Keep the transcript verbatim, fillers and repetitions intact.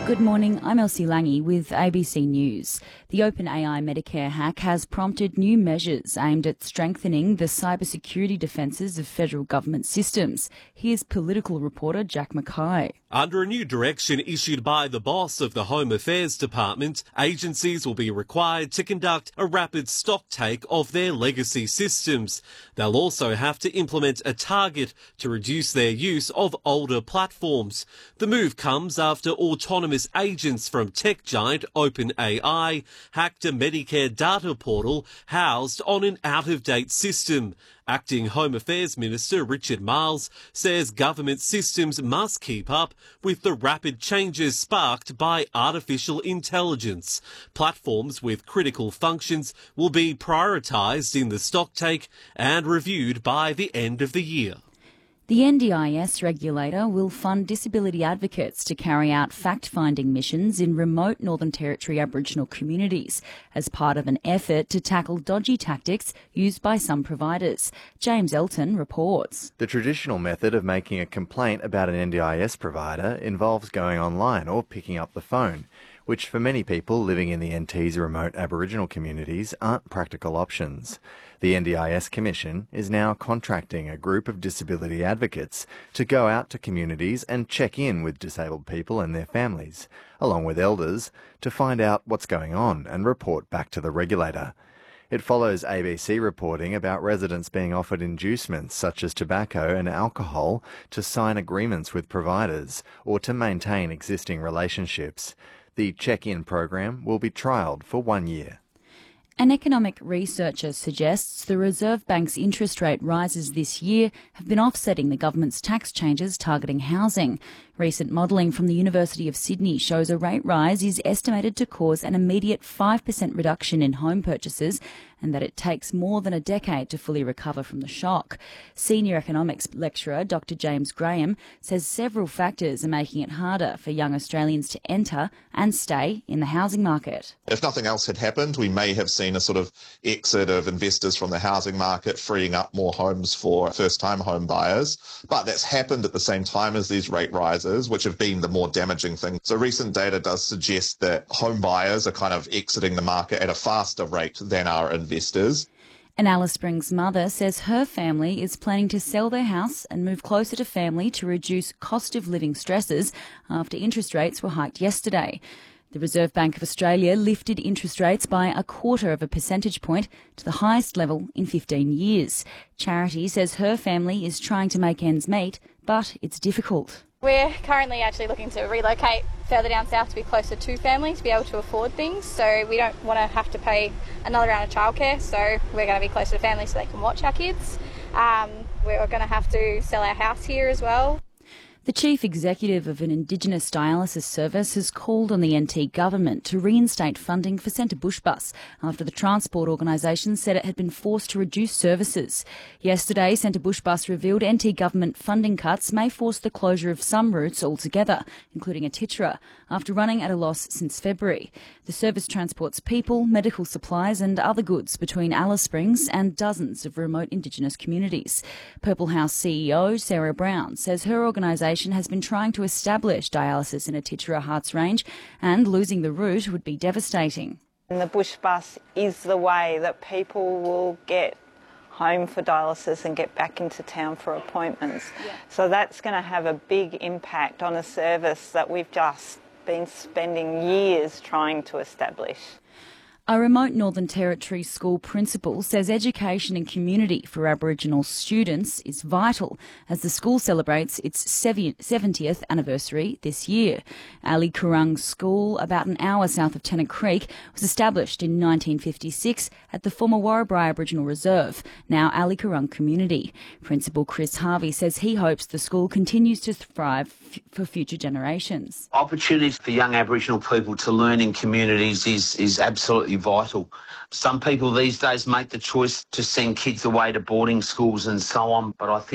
Good morning, I'm Elsie Lange with A B C News. The OpenAI Medicare hack has prompted new measures aimed at strengthening the cybersecurity defences of federal government systems. Here's political reporter Jack Mackay. Under a new direction issued by the boss of the Home Affairs Department, agencies will be required to conduct a rapid stocktake of their legacy systems. They'll also have to implement a target to reduce their use of older platforms. The move comes after autonomous agents from tech giant OpenAI hacked a Medicare data portal housed on an out-of-date system. Acting Home Affairs Minister Richard Marles says government systems must keep up with the rapid changes sparked by artificial intelligence. Platforms with critical functions will be prioritised in the stocktake and reviewed by the end of the year. The N D I S regulator will fund disability advocates to carry out fact-finding missions in remote Northern Territory Aboriginal communities as part of an effort to tackle dodgy tactics used by some providers. James Elton reports. The traditional method of making a complaint about an N D I S provider involves going online or picking up the phone, which for many people living in the N T's remote Aboriginal communities aren't practical options. The N D I S Commission is now contracting a group of disability advocates to go out to communities and check in with disabled people and their families, along with elders, to find out what's going on and report back to the regulator. It follows A B C reporting about residents being offered inducements such as tobacco and alcohol to sign agreements with providers or to maintain existing relationships. The check-in program will be trialled for one year. An economic researcher suggests the Reserve Bank's interest rate rises this year have been offsetting the government's tax changes targeting housing. Recent modelling from the University of Sydney shows a rate rise is estimated to cause an immediate five percent reduction in home purchases and that it takes more than a decade to fully recover from the shock. Senior economics lecturer Doctor James Graham says several factors are making it harder for young Australians to enter and stay in the housing market. If nothing else had happened, we may have seen a sort of exit of investors from the housing market, freeing up more homes for first-time home buyers. But that's happened at the same time as these rate rises, which have been the more damaging thing. So recent data does suggest that home buyers are kind of exiting the market at a faster rate than our investors. An Alice Springs mother says her family is planning to sell their house and move closer to family to reduce cost of living stresses after interest rates were hiked yesterday. The Reserve Bank of Australia lifted interest rates by a quarter of a percentage point to the highest level in fifteen years. Charity says her family is trying to make ends meet, but it's difficult. We're currently actually looking to relocate further down south to be closer to family, to be able to afford things. So we don't want to have to pay another round of childcare, so we're going to be closer to family so they can watch our kids. Um, we're going to have to sell our house here as well. The chief executive of an Indigenous dialysis service has called on the N T government to reinstate funding for Centre Bush Bus after the transport organisation said it had been forced to reduce services. Yesterday, Centre Bush Bus revealed N T government funding cuts may force the closure of some routes altogether, including Atitara, after running at a loss since February. The service transports people, medical supplies and other goods between Alice Springs and dozens of remote Indigenous communities. Purple House C E O Sarah Brown says her organisation has been trying to establish dialysis in Atitara Hearts Range, and losing the route would be devastating. And the Bush Bus is the way that people will get home for dialysis and get back into town for appointments. Yeah. So that's going to have a big impact on a service that we've just been spending years trying to establish. A remote Northern Territory school principal says education and community for Aboriginal students is vital as the school celebrates its seventieth anniversary this year. Ali Kurung School, about an hour south of Tennant Creek, was established in nineteen fifty-six at the former Warrabri Aboriginal Reserve, now Ali Kurung Community. Principal Chris Harvey says he hopes the school continues to thrive f- for future generations. Opportunities for young Aboriginal people to learn in communities is, is absolutely vital. Some people these days make the choice to send kids away to boarding schools and so on, but I think